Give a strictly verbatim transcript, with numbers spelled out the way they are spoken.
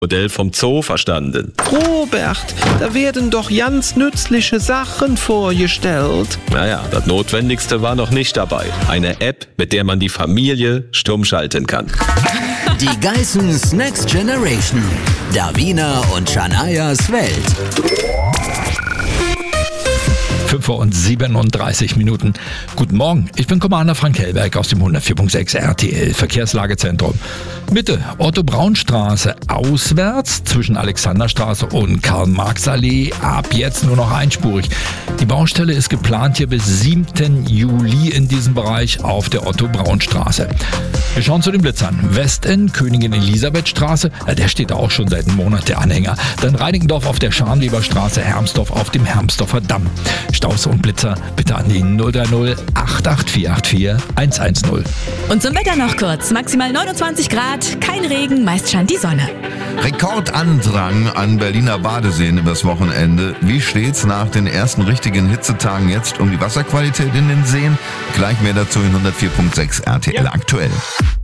Modell vom Zoo verstanden. Robert, da werden doch ganz nützliche Sachen vorgestellt. Naja, das Notwendigste war noch nicht dabei. Eine App, mit der man die Familie stumm schalten kann. Die Geissens Next Generation. Davina und Shanias Welt. fünf Uhr und siebenunddreißig Minuten. Guten Morgen, ich bin Commander Frank Hellberg aus dem hundertvier Punkt sechs R T L Verkehrslagezentrum. Mitte Otto-Braun-Straße auswärts zwischen Alexanderstraße und Karl-Marx-Allee ab jetzt nur noch einspurig. Die Baustelle ist geplant hier bis siebten Juli in diesem Bereich auf der Otto-Braun-Straße. Wir schauen zu den Blitzern. Westend, Königin Elisabeth-Straße, der steht da auch schon seit einem Monat, der Anhänger. Dann Reinickendorf auf der Scharnweberstraße, Hermsdorf auf dem Hermsdorfer Damm. Staus und Blitzer bitte an die null drei null acht acht vier acht vier eins eins null. Und zum Wetter noch kurz. Maximal neunundzwanzig Grad, kein Regen, meist scheint die Sonne. Rekordandrang an Berliner Badeseen übers Wochenende. Wie steht's nach den ersten richtigen Hitzetagen jetzt um die Wasserqualität in den Seen? Gleich mehr dazu in hundertvier Punkt sechs R T L aktuell.